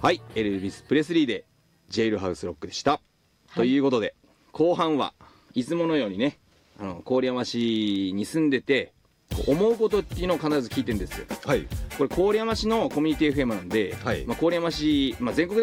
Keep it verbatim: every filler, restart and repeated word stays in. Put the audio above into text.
はい、エルビス・プレスリーでジェイルハウスロックでした、はい、ということで後半はいつものようにね、あの郡山市に住んでて思うことっていうのを必ず聞いてるんですよ。 はい、 これ郡山市のコミュニティ エフエム なんで、はい、まあ、郡山市、まあ、全国